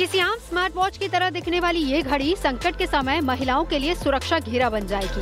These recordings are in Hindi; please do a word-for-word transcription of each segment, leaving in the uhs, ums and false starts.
किसी आम स्मार्ट वॉच की तरह दिखने वाली ये घड़ी संकट के समय महिलाओं के लिए सुरक्षा घेरा बन जाएगी।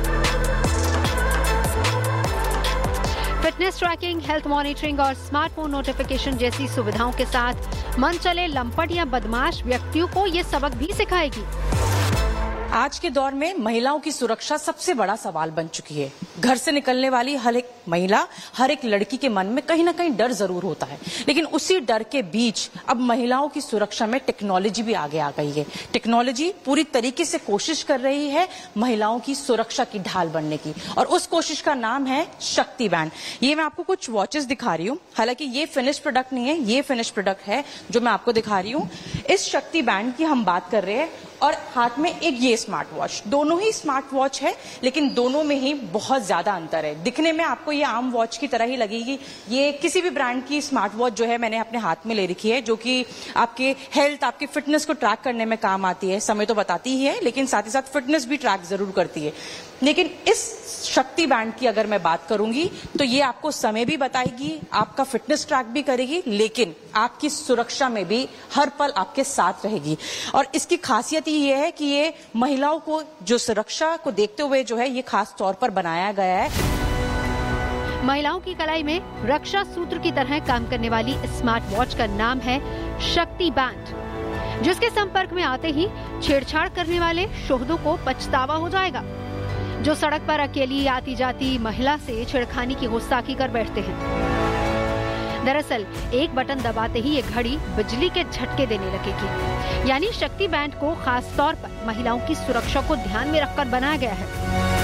फिटनेस ट्रैकिंग, हेल्थ मॉनिटरिंग और स्मार्टफोन नोटिफिकेशन जैसी सुविधाओं के साथ मनचले लंपट या बदमाश व्यक्तियों को ये सबक भी सिखाएगी। आज के दौर में महिलाओं की सुरक्षा सबसे बड़ा सवाल बन चुकी है। घर से निकलने वाली हर एक महिला, हर एक लड़की के मन में कहीं ना कहीं डर जरूर होता है, लेकिन उसी डर के बीच अब महिलाओं की सुरक्षा में टेक्नोलॉजी भी आगे आ गई है। टेक्नोलॉजी पूरी तरीके से कोशिश कर रही है महिलाओं की सुरक्षा की ढाल बनने की, और उस कोशिश का नाम है शक्ति बैंड। ये मैं आपको कुछ वॉचेस दिखा रही हूँ, हालांकि ये फिनिश प्रोडक्ट नहीं है, ये फिनिश प्रोडक्ट है जो मैं आपको दिखा रही हूँ। इस शक्ति बैंड की हम बात कर रहे हैं, और हाथ में एक ये स्मार्ट वॉच, दोनों ही स्मार्ट वॉच है, लेकिन दोनों में ही बहुत ज्यादा अंतर है। दिखने में आपको ये आम वॉच की तरह ही लगेगी। ये किसी भी ब्रांड की स्मार्ट वॉच जो है मैंने अपने हाथ में ले रखी है, जो कि आपके हेल्थ, आपकी फिटनेस को ट्रैक करने में काम आती है। समय तो बताती ही है, लेकिन साथ ही साथ फिटनेस भी ट्रैक जरूर करती है। लेकिन इस शक्ति बैंड की अगर मैं बात करूंगी तो ये आपको समय भी बताएगी, आपका फिटनेस ट्रैक भी करेगी, लेकिन आपकी सुरक्षा में भी हर पल आपके साथ रहेगी। और इसकी खासियत ये है कि ये महिलाओं को जो सुरक्षा को देखते हुए जो है ये खास तौर पर बनाया गया है। महिलाओं की कलाई में रक्षा सूत्र की तरह काम करने वाली स्मार्ट वॉच का नाम है शक्ति बैंड, जिसके संपर्क में आते ही छेड़छाड़ करने वाले शोहदों को पछतावा हो जाएगा, जो सड़क पर अकेली आती जाती महिला से छेड़खानी की गुस्ताखी कर बैठते हैं। दरअसल एक बटन दबाते ही ये घड़ी बिजली के झटके देने लगेगी। यानी शक्ति बैंड को खास तौर पर महिलाओं की सुरक्षा को ध्यान में रखकर बनाया गया है।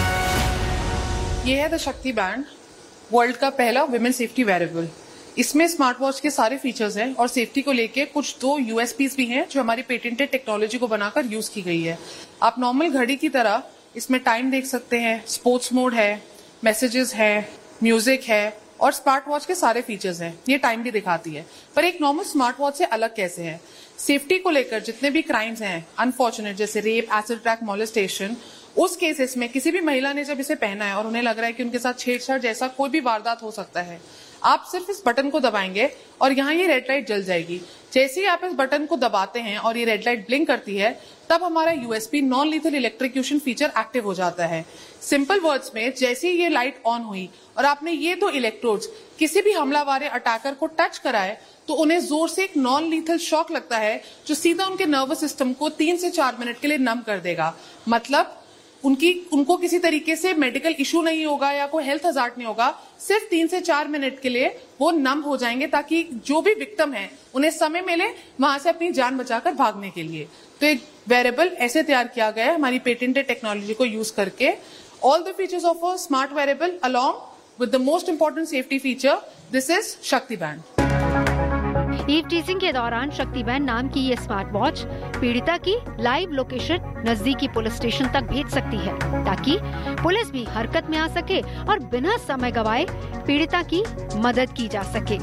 ये है द शक्ति बैंड, वर्ल्ड का पहला विमेन सेफ्टी वेयरेबल। इसमें स्मार्ट वॉच के सारे फीचर्स हैं और सेफ्टी को लेके कुछ दो यूएसपीज भी हैं जो हमारी पेटेंटेड टेक्नोलॉजी को बनाकर यूज की गई है। आप नॉर्मल घड़ी की तरह इसमें टाइम देख सकते हैं, स्पोर्ट्स मोड है, मैसेजेस है, म्यूजिक है और स्मार्ट वॉच के सारे फीचर्स हैं। ये टाइम भी दिखाती है। पर एक नॉर्मल स्मार्ट वॉच से अलग कैसे है? सेफ्टी को लेकर जितने भी क्राइम्स हैं अनफॉर्चुनेट, जैसे रेप, एसिड अटैक, मोलेस्टेशन, उस केसेस में किसी भी महिला ने जब इसे पहना है और उन्हें लग रहा है कि उनके साथ छेड़छाड़ जैसा कोई भी वारदात हो सकता है, आप सिर्फ इस बटन को दबाएंगे और यहाँ ये रेड लाइट जल जाएगी। जैसे ही आप इस बटन को दबाते हैं और ये रेड लाइट ब्लिंक करती है, तब हमारा USP non lethal electrocution feature active हो जाता है। सिंपल वर्ड्स में, जैसे ही ये लाइट ऑन हुई और आपने ये दो इलेक्ट्रोड्स किसी भी हमलावर अटैकर को टच कराए, तो उन्हें जोर से एक नॉन लीथल शॉक लगता है जो सीधा उनके नर्वस सिस्टम को तीन से चार मिनट के लिए नम कर देगा। मतलब उनकी उनको किसी तरीके से मेडिकल इशू नहीं होगा या कोई हेल्थ हजार्ड नहीं होगा। सिर्फ तीन से चार मिनट के लिए वो नम हो जाएंगे, ताकि जो भी विक्टिम है उन्हें समय मिले वहां से अपनी जान बचाकर भागने के लिए। तो एक वेरेबल ऐसे तैयार किया गया है हमारी पेटेंटेड टेक्नोलॉजी को यूज करके। All the features of a smart variable along with the most important safety feature, this is शक्ति बैंड। ईव टीजिंग के दौरान शक्ति बैंड नाम की ये स्मार्ट वॉच पीड़िता की लाइव लोकेशन नजदीकी पुलिस स्टेशन तक भेज सकती है, ताकि पुलिस भी हरकत में आ सके और बिना समय गवाए पीड़िता की मदद की जा सके।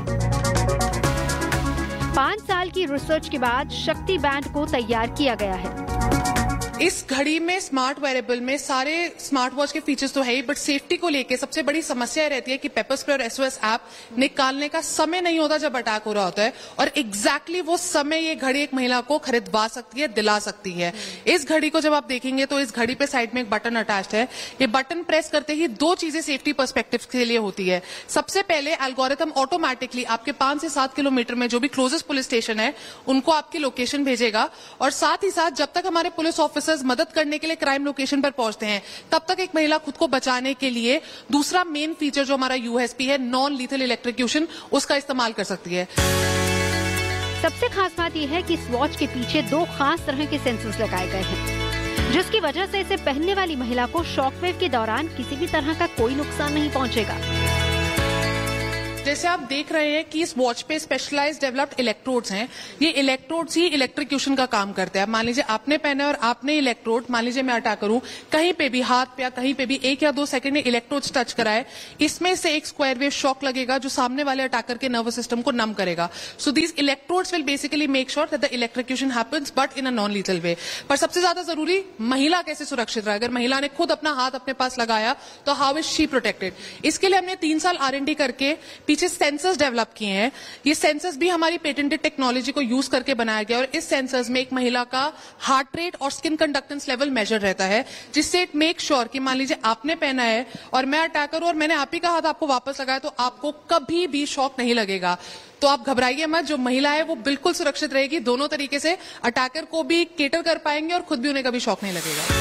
पाँच साल की रिसर्च के बाद शक्ति बैंड को तैयार किया गया है। इस घड़ी में, स्मार्ट वेरेबल में सारे स्मार्ट वॉच के फीचर्स तो है ही, बट सेफ्टी को लेके सबसे बड़ी समस्या रहती है कि पेपर स्प्रे और एसओएस ऐप निकालने का समय नहीं होता जब अटैक हो रहा होता है, और एग्जैक्टली वो समय ये घड़ी एक महिला को खरीदवा सकती है, दिला सकती है। इस घड़ी को जब आप देखेंगे तो इस घड़ी पे साइड में एक बटन अटैच्ड है। ये बटन प्रेस करते ही दो चीजें सेफ्टी पर्सपेक्टिव के लिए होती है। सबसे पहले एल्गोरिथम ऑटोमेटिकली आपके पांच से सात किलोमीटर में जो भी क्लोजेस्ट पुलिस स्टेशन है उनको आपकी लोकेशन भेजेगा, और साथ ही साथ जब तक हमारे पुलिस ऑफिसर मदद करने के लिए क्राइम लोकेशन पर पहुंचते हैं, तब तक एक महिला खुद को बचाने के लिए दूसरा मेन फीचर जो हमारा यूएसपी है, नॉन लीथल इलेक्ट्रोक्यूशन, उसका इस्तेमाल कर सकती है। सबसे खास बात यह है कि इस वॉच के पीछे दो खास तरह के सेंसर्स लगाए गए हैं, जिसकी वजह से इसे पहनने वाली महिला को शॉकवेव के दौरान किसी भी तरह का कोई नुकसान नहीं पहुंचेगा। जैसे आप देख रहे हैं कि इस वॉच पे स्पेशलाइज्ड डेवलप्ड इलेक्ट्रोड्स हैं। ये इलेक्ट्रोड्स ही इलेक्ट्रोक्यूशन का काम करते हैं। मान लीजिए आपने पहना है और आपने इलेक्ट्रोड, मान लीजिए मैं अटैक करूं, कहीं पे भी हाथ पे या कहीं पे भी एक या दो सेकंड में इलेक्ट्रोड्स टच कराए, इसमें से एक स्क्वायर वेव शॉक लगेगा जो सामने वाले अटैकर के नर्वस सिस्टम को नम करेगा। So these electrodes will basically make sure that the electrocution happens but in a non lethal वे। पर सबसे ज्यादा जरूरी, महिला कैसे सुरक्षित रहे। अगर महिला ने खुद अपना हाथ अपने पास लगाया तो हाउ इज शी प्रोटेक्टेड। इसके लिए हमने तीन साल आर एंड डी करके पीछे सेंसर्स डेवलप किए हैं। ये सेंसर्स भी हमारी पेटेंटेड टेक्नोलॉजी को यूज करके बनाया गया और इस सेंसर्स में एक महिला का हार्ट रेट और स्किन कंडक्टेंस लेवल मेजर रहता है, जिससे इट मेक श्योर कि मान लीजिए आपने पहना है और मैं अटैकर हूं और मैंने आप ही का हाथ आपको वापस लगाया तो आपको कभी भी शॉक नहीं लगेगा। तो आप घबराइए मत, जो महिला है वो बिल्कुल सुरक्षित रहेगी, दोनों तरीके से अटैकर को भी केटर कर पाएंगे और खुद भी उन्हें कभी शॉक नहीं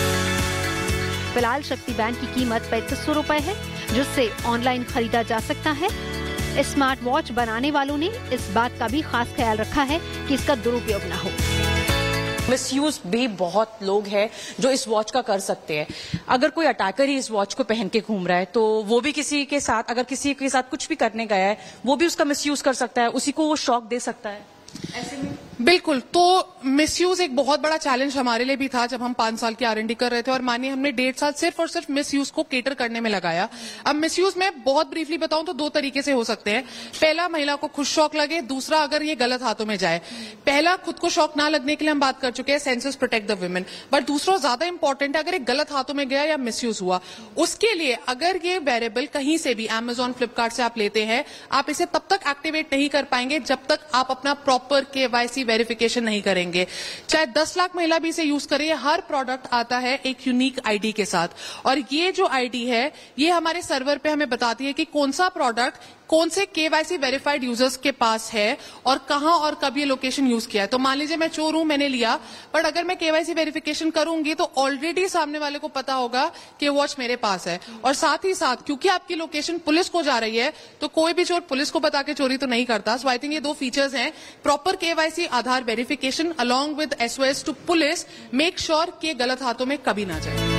लगेगा। फिलहाल शक्ति बैंड की कीमत पैंतीस सौ रुपए है, जिससे ऑनलाइन खरीदा जा सकता है। स्मार्ट वॉच बनाने वालों ने इस बात का भी खास ख्याल रखा है कि इसका दुरुपयोग न हो। मिसयूज भी बहुत लोग हैं जो इस वॉच का कर सकते हैं। अगर कोई अटैकर ही इस वॉच को पहन के घूम रहा है तो वो भी किसी के साथ, अगर किसी के साथ कुछ भी करने गया है, वो भी उसका मिसयूज कर सकता है, उसी को वो शॉक दे सकता है। ऐसे में बिल्कुल, तो मिसयूज एक बहुत बड़ा चैलेंज हमारे लिए भी था जब हम पांच साल की आर एंड डी कर रहे थे और मानिए हमने डेढ़ साल सिर्फ और सिर्फ मिसयूज को केटर करने में लगाया। अब मिसयूज में बहुत ब्रीफली बताऊं तो दो तरीके से हो सकते हैं। पहला, महिला को खुद शॉक लगे, दूसरा अगर ये गलत हाथों में जाए। पहला, खुद को शॉक ना लगने के लिए हम बात कर चुके हैं, sensors protect the women, but दूसरा ज्यादा इंपॉर्टेंट है, अगर एक गलत हाथों में गया या मिसयूज हुआ, उसके लिए अगर ये वेरिएबल कहीं से भी अमेजॉन, फ्लिपकार्ट से आप लेते हैं, आप इसे तब तक एक्टिवेट नहीं कर पाएंगे जब तक आप अपना प्रॉपर केवाईसी वेरिफिकेशन नहीं करेंगे। चाहे दस लाख महिला भी इसे यूज करे, हर प्रोडक्ट आता है एक यूनिक आईडी के साथ और ये जो आईडी है ये हमारे सर्वर पे हमें बताती है कि कौन सा प्रोडक्ट कौन से केवाईसी वेरिफाइड यूजर्स के पास है और कहां और कब ये लोकेशन यूज किया है। तो मान लीजिए मैं चोर हूं, मैंने लिया, बट अगर मैं केवाईसी वेरिफिकेशन करूंगी तो ऑलरेडी सामने वाले को पता होगा कि वॉच मेरे पास है। और साथ ही साथ क्योंकि आपकी लोकेशन पुलिस को जा रही है तो कोई भी चोर पुलिस को बता के चोरी तो नहीं करता। सो आई थिंक ये दो फीचर्स हैं, proper KYC, Aadhaar verification along with SOS to police, make sure कि गलत हाथों में कभी ना जाए।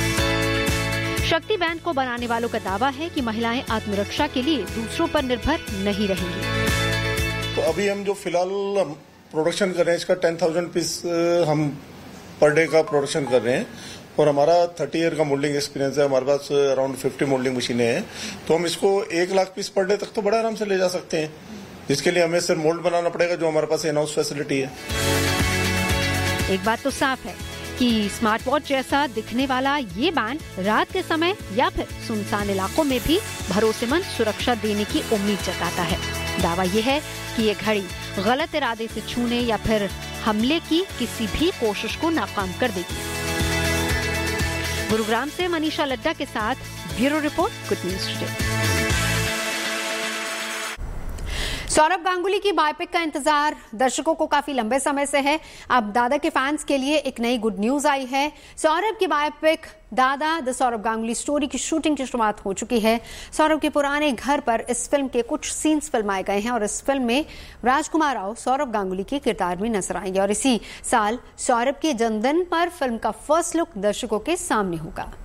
शक्ति बैंड को बनाने वालों का दावा है कि महिलाएं आत्मरक्षा के लिए दूसरों पर निर्भर नहीं रहेंगी। तो अभी हम जो फिलहाल प्रोडक्शन कर रहे हैं इसका टेन थाउजेंड पीस हम पर डे का प्रोडक्शन कर रहे हैं और हमारा थर्टी ईयर का मोल्डिंग एक्सपीरियंस है। हमारे पास अराउंड फिफ्टी मोल्डिंग मशीनें हैं, तो हम इसको एक लाख पीस पर डे तक तो बड़ा आराम से ले जा सकते हैं, जिसके लिए हमें सिर्फ मोल्ड बनाना पड़ेगा, जो हमारे पास इन हाउस फैसिलिटी है। एक बात तो साफ है कि स्मार्ट वॉच जैसा दिखने वाला ये बैंड रात के समय या फिर सुनसान इलाकों में भी भरोसेमंद सुरक्षा देने की उम्मीद जताता है। दावा ये है कि ये घड़ी गलत इरादे से छूने या फिर हमले की किसी भी कोशिश को नाकाम कर देगी। गुरुग्राम से मनीषा लड्डा के साथ bureau report, good news today. Saurabh Ganguly की बायोपिक का इंतजार दर्शकों को काफी लंबे समय से है। अब दादा के फैंस के लिए एक नई गुड न्यूज आई है। सौरभ की बायोपिक दादा द सौरभ गांगुली स्टोरी की शूटिंग की शुरुआत हो चुकी है। सौरभ के पुराने घर पर इस फिल्म के कुछ सीन्स फिल्माए गए हैं और इस फिल्म में राजकुमार राव सौरभ गांगुली के किरदार में नजर आएंगे और इसी साल सौरभ के जन्मदिन पर फिल्म का फर्स्ट लुक दर्शकों के सामने होगा।